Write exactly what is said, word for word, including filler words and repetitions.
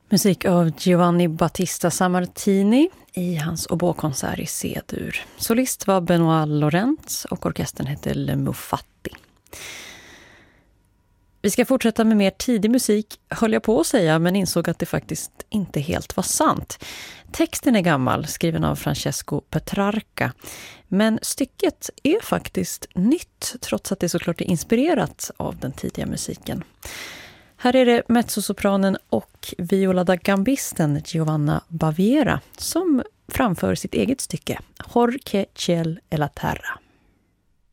Musik av Giovanni Battista Sammartini i hans oboekonsert i C-dur. Solist var Benoit Laurent och orkestern hette Le Mufatti. Vi ska fortsätta med mer tidig musik, höll jag på att säga, men insåg att det faktiskt inte helt var sant. Texten är gammal, skriven av Francesco Petrarca, men stycket är faktiskt nytt, trots att det såklart är inspirerat av den tidiga musiken. Här är det mezzosopranen och viola da gambisten Giovanna Baviera som framför sitt eget stycke, Hor che ciel e la terra.